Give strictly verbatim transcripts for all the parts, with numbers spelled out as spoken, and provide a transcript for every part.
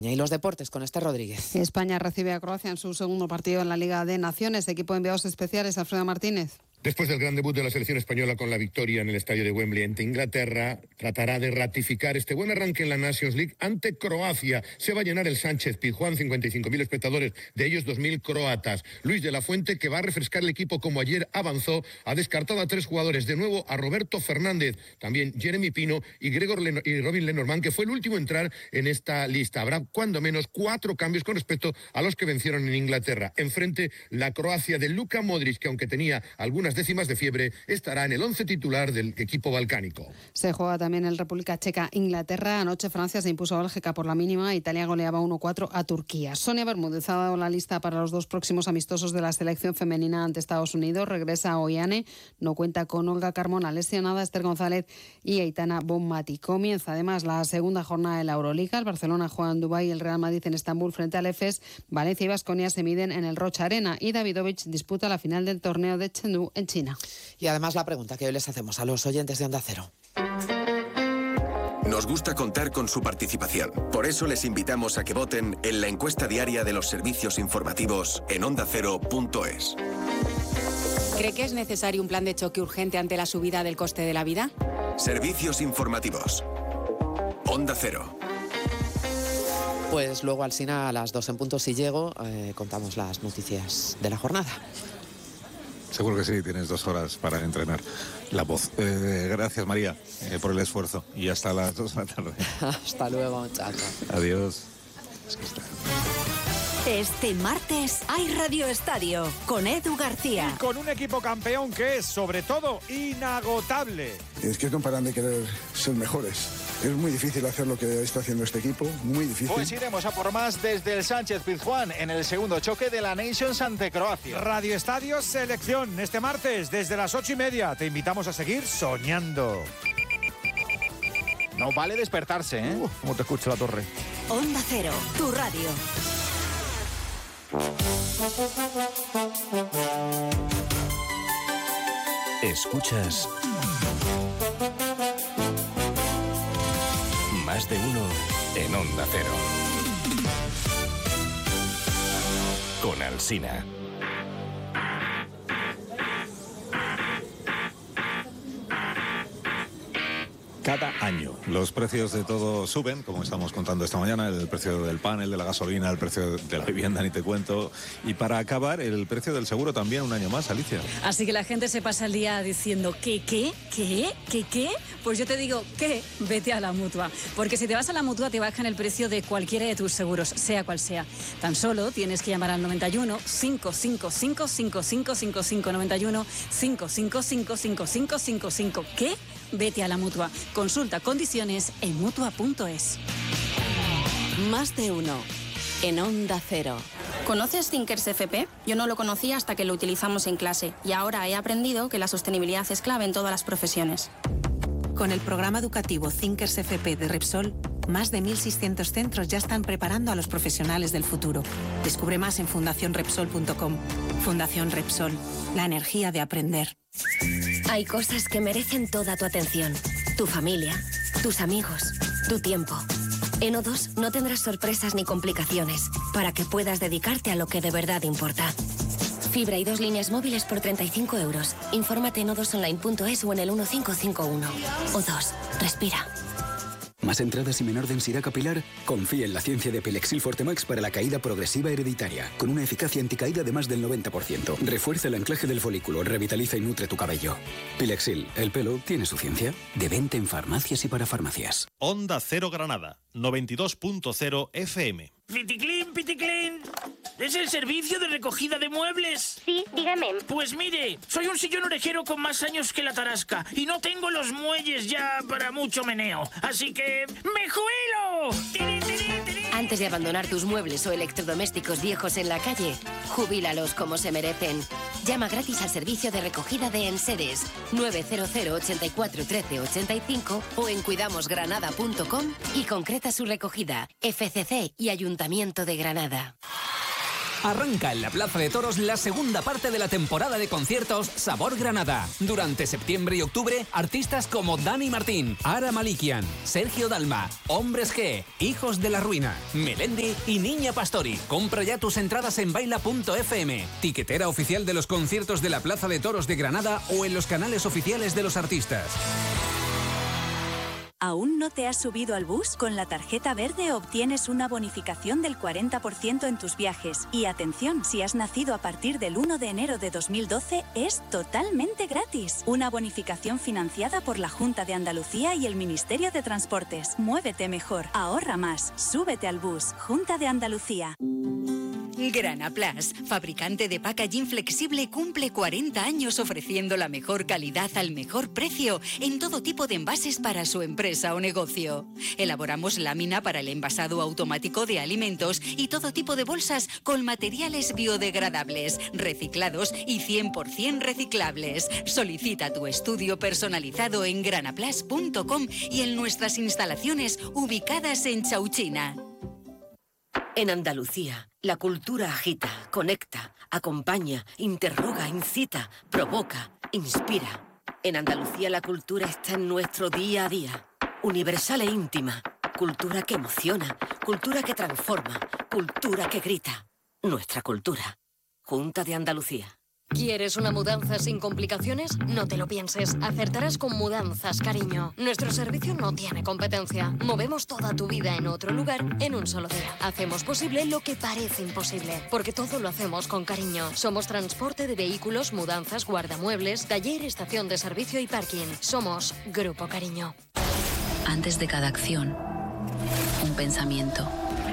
Y los deportes con Esther Rodríguez. España recibe a Croacia en su segundo partido en la Liga de Naciones. Equipo de enviados especiales, Alfredo Martínez. Después del gran debut de la selección española con la victoria en el estadio de Wembley ante Inglaterra, tratará de ratificar este buen arranque en la Nations League ante Croacia. Se va a llenar el Sánchez Pizjuán, cincuenta y cinco mil espectadores, de ellos dos mil croatas. Luis de la Fuente, que va a refrescar el equipo como ayer avanzó, ha descartado a tres jugadores, de nuevo a Roberto Fernández, también Jeremy Pino y, Gregor Leno- y Robin Lenormand, que fue el último a entrar en esta lista. Habrá cuando menos cuatro cambios con respecto a los que vencieron en Inglaterra. Enfrente, la Croacia de Luka Modric, que aunque tenía algunas décimas de fiebre, estará en el once titular del equipo balcánico. Se juega también en República Checa, Inglaterra. Anoche Francia se impuso a Bélgica por la mínima. Italia goleaba uno cuatro a Turquía. Sonia Bermúdez ha dado la lista para los dos próximos amistosos de la selección femenina ante Estados Unidos. Regresa Oiane, no cuenta con Olga Carmona lesionada, Esther González y Aitana Bonmati. Comienza además la segunda jornada de la Euroliga. El Barcelona juega en Dubái y el Real Madrid en Estambul frente al Efes. Valencia y Baskonia se miden en el Rocha Arena y Davidovich disputa la final del torneo de Chengdu en China. Y además la pregunta que hoy les hacemos a los oyentes de Onda Cero. Nos gusta contar con su participación. Por eso les invitamos a que voten en la encuesta diaria de los servicios informativos en onda cero punto es. ¿Cree que es necesario un plan de choque urgente ante la subida del coste de la vida? Servicios informativos. Onda Cero. Pues luego al Sina a las dos en punto, si llego, eh, contamos las noticias de la jornada. Seguro que sí, tienes dos horas para entrenar la voz. Eh, gracias, María, eh, por el esfuerzo. Y hasta las dos de la tarde. Hasta luego, chao, chao. Adiós. Este martes hay Radio Estadio con Edu García. Y con un equipo campeón que es, sobre todo, inagotable. Es que no paran de querer ser mejores. Es muy difícil hacer lo que está haciendo este equipo, muy difícil. Pues iremos a por más desde el Sánchez Pizjuán en el segundo choque de la Nations ante Croacia. Radio Estadio Selección, este martes desde las ocho y media. Te invitamos a seguir soñando. No vale despertarse, ¿eh? Uh, ¿Cómo te escucho la torre? Onda Cero, tu radio. Escuchas Más de uno en Onda Cero. Con Alsina. Cada año los precios de todo suben, como estamos contando esta mañana, el precio del pan, el de la gasolina, el precio de la vivienda, ni te cuento. Y para acabar, el precio del seguro también un año más, Alicia. Así que la gente se pasa el día diciendo ¿qué, qué, qué, qué, qué? Pues yo te digo que vete a la Mutua. Porque si te vas a la Mutua te bajan el precio de cualquiera de tus seguros, sea cual sea. Tan solo tienes que llamar al noventa y uno, cinco cinco cinco, cinco cinco cinco cinco, noventa y uno, cinco cinco cinco, cinco cinco cinco cinco. ¿Qué? Vete a la Mutua. Consulta condiciones en mutua punto es. Más de uno en Onda Cero. ¿Conoces Thinkers F P? Yo no lo conocía hasta que lo utilizamos en clase y ahora he aprendido que la sostenibilidad es clave en todas las profesiones. Con el programa educativo Thinkers F P de Repsol, más de mil seiscientos centros ya están preparando a los profesionales del futuro. Descubre más en fundación repsol punto com. Fundación Repsol, la energía de aprender. Hay cosas que merecen toda tu atención. Tu familia, tus amigos, tu tiempo. En O dos no tendrás sorpresas ni complicaciones para que puedas dedicarte a lo que de verdad importa. Fibra y dos líneas móviles por treinta y cinco euros. Infórmate en o dos online punto es o en el uno cinco cinco uno. O dos, respira. ¿Más entradas y menor densidad capilar? Confía en la ciencia de Pilexil Fortemax para la caída progresiva hereditaria, con una eficacia anticaída de más del noventa por ciento. Refuerza el anclaje del folículo, revitaliza y nutre tu cabello. Pilexil, el pelo tiene su ciencia. De venta en farmacias y para farmacias. Onda Cero Granada, noventa y dos punto cero F M. Piticlin, Piticlin. ¿Es el servicio de recogida de muebles? Sí, dígame. Pues mire, soy un sillón orejero con más años que la tarasca y no tengo los muelles ya para mucho meneo. Así que ¡me jubilo! ¡Tiri, tiri, tiri! Antes de abandonar tus muebles o electrodomésticos viejos en la calle, jubílalos como se merecen. Llama gratis al servicio de recogida de enseres nueve cero cero, ochenta y cuatro, trece, ochenta y cinco o en cuidamos granada punto com y concreta su recogida. F C C y Ayuntamiento de Granada. Arranca en la Plaza de Toros la segunda parte de la temporada de conciertos Sabor Granada. Durante septiembre y octubre, artistas como Dani Martín, Ara Malikian, Sergio Dalma, Hombres G, Hijos de la Ruina, Melendi y Niña Pastori. Compra ya tus entradas en baila punto efe eme, tiquetera oficial de los conciertos de la Plaza de Toros de Granada o en los canales oficiales de los artistas. ¿Aún no te has subido al bus? Con la tarjeta verde obtienes una bonificación del cuarenta por ciento en tus viajes. Y atención, si has nacido a partir del uno de enero de dos mil doce, es totalmente gratis. Una bonificación financiada por la Junta de Andalucía y el Ministerio de Transportes. Muévete mejor, ahorra más, súbete al bus. Junta de Andalucía. Granaplas, fabricante de packaging flexible, cumple cuarenta años ofreciendo la mejor calidad al mejor precio en todo tipo de envases para su empresa o negocio. Elaboramos lámina para el envasado automático de alimentos y todo tipo de bolsas con materiales biodegradables, reciclados y cien por ciento reciclables. Solicita tu estudio personalizado en granaplas punto com y en nuestras instalaciones ubicadas en Chauchina. En Andalucía, la cultura agita, conecta, acompaña, interroga, incita, provoca, inspira. En Andalucía la cultura está en nuestro día a día, universal e íntima. Cultura que emociona, cultura que transforma, cultura que grita. Nuestra cultura. Junta de Andalucía. ¿Quieres una mudanza sin complicaciones? No te lo pienses. Acertarás con Mudanzas Cariño. Nuestro servicio no tiene competencia. Movemos toda tu vida en otro lugar en un solo día. Hacemos posible lo que parece imposible, porque todo lo hacemos con cariño. Somos transporte de vehículos, mudanzas, guardamuebles, taller, estación de servicio y parking. Somos Grupo Cariño. Antes de cada acción, un pensamiento.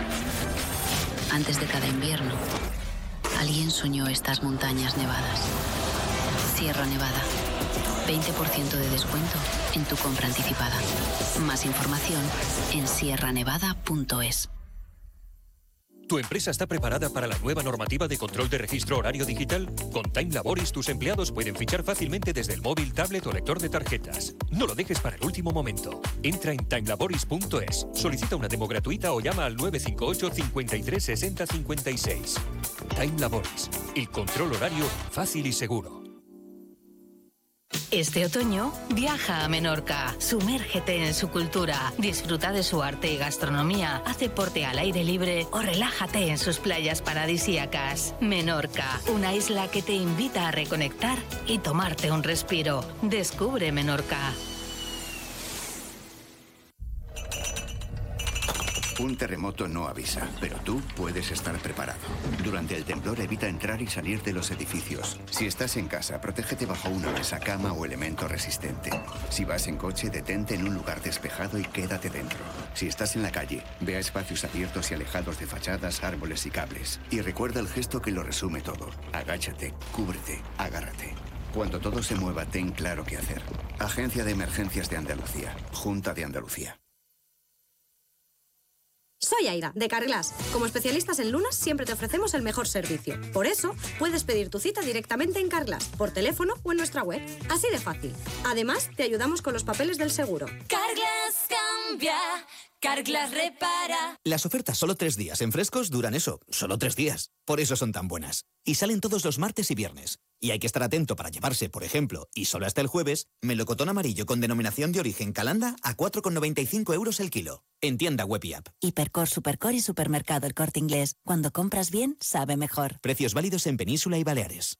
Antes de cada invierno, alguien soñó estas montañas nevadas. Sierra Nevada. veinte por ciento de descuento en tu compra anticipada. Más información en sierra nevada punto es. ¿Tu empresa está preparada para la nueva normativa de control de registro horario digital? Con Time Laboris tus empleados pueden fichar fácilmente desde el móvil, tablet o lector de tarjetas. No lo dejes para el último momento. Entra en time laboris punto es, solicita una demo gratuita o llama al nueve cinco ocho, cinco tres seis cero, cinco seis. Time Laboris, el control horario fácil y seguro. Este otoño, viaja a Menorca, sumérgete en su cultura, disfruta de su arte y gastronomía, haz deporte al aire libre o relájate en sus playas paradisíacas. Menorca, una isla que te invita a reconectar y tomarte un respiro. Descubre Menorca. Un terremoto no avisa, pero tú puedes estar preparado. Durante el temblor evita entrar y salir de los edificios. Si estás en casa, protégete bajo una mesa, cama o elemento resistente. Si vas en coche, detente en un lugar despejado y quédate dentro. Si estás en la calle, ve a espacios abiertos y alejados de fachadas, árboles y cables. Y recuerda el gesto que lo resume todo. Agáchate, cúbrete, agárrate. Cuando todo se mueva, ten claro qué hacer. Agencia de Emergencias de Andalucía. Junta de Andalucía. Soy Aida, de Carglass. Como especialistas en lunas, siempre te ofrecemos el mejor servicio. Por eso, puedes pedir tu cita directamente en Carglass, por teléfono o en nuestra web. Así de fácil. Además, te ayudamos con los papeles del seguro. Carglass cambia, Carglass repara. Las ofertas solo tres días en Frescos duran eso, solo tres días. Por eso son tan buenas. Y salen todos los martes y viernes. Y hay que estar atento para llevarse, por ejemplo, y solo hasta el jueves, melocotón amarillo con denominación de origen Calanda a cuatro con noventa y cinco euros el kilo. En tienda web y app. Hipercor, Supercor y Supermercado El Corte Inglés. Cuando compras bien, sabe mejor. Precios válidos en Península y Baleares.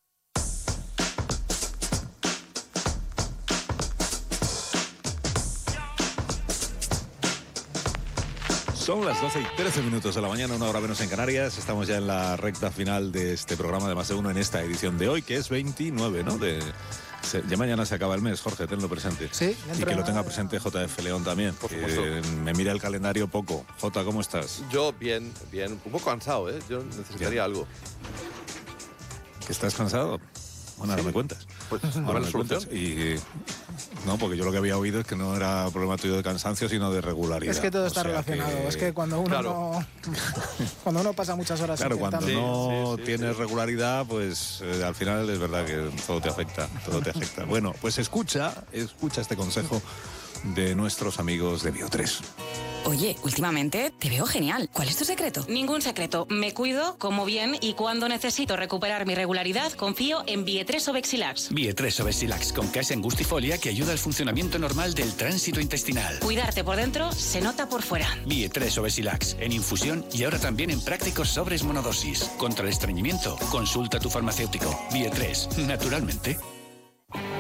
Son las doce y trece minutos de la mañana, una hora menos en Canarias. Estamos ya en la recta final de este programa de Más de Uno en esta edición de hoy, que es veintinueve, ¿no? De, se, ya mañana se acaba el mes, Jorge, tenlo presente. Sí. Y que lo tenga presente J F León también. Por que me mira el calendario poco. Jota, ¿cómo estás? Yo bien, bien. Un poco cansado, ¿eh? Yo necesitaría bien. algo. ¿Que estás cansado? Bueno, ahora sí. me cuentas. Pues, ahora me cuentas. Y, no, porque yo lo que había oído es que no era problema tuyo de cansancio, sino de regularidad. Es que todo está o sea relacionado. Que... Es que cuando uno claro. no, cuando uno pasa muchas horas claro, cuando sí, no sí, sí, tienes sí. regularidad, pues eh, al final es verdad que todo te afecta, todo te afecta. Bueno, pues escucha, escucha este consejo de nuestros amigos de Bio tres. Oye, últimamente te veo genial. ¿Cuál es tu secreto? Ningún secreto. Me cuido, como bien y cuando necesito recuperar mi regularidad, confío en Bietres Obexilax. Bietres Obexilax con case angustifolia que ayuda al funcionamiento normal del tránsito intestinal. Cuidarte por dentro se nota por fuera. Bietres Obexilax en infusión y ahora también en prácticos sobres monodosis. Contra el estreñimiento, consulta a tu farmacéutico. Bietres, naturalmente.